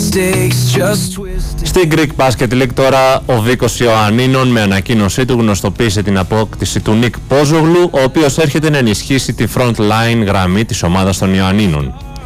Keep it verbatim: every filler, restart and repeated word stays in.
Στην Greek Basket League τώρα ο Βίκος Ιωαννίνων με ανακοίνωσή του γνωστοποίησε την απόκτηση του Nick Pozoglou, ο οποίος έρχεται να ενισχύσει τη front line γραμμή της ομάδας των Ιωαννίνων.